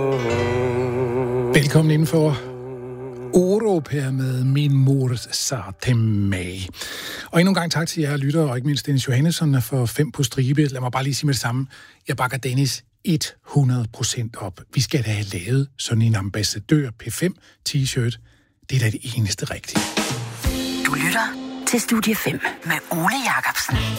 Velkommen indenfor Europa med Min mor sa til mig. Og endnu en gang tak til jer lyttere, og ikke mindst Dennis Johannesson for 5 på stribe. Lad mig bare lige sige med det samme. Jeg bakker Dennis 100% op. Vi skal da have lavet sådan en ambassadør P5 t-shirt. Det er da det eneste rigtige. Du lytter til Studie 5 med Ole Jacobsen.